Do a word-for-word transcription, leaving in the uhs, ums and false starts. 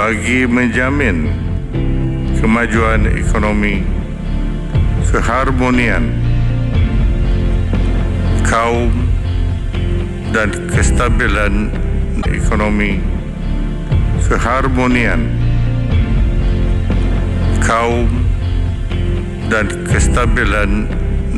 bagi menjamin kemajuan ekonomi, keharmonian kaum dan kestabilan ekonomi, keharmonian kaum dan kestabilan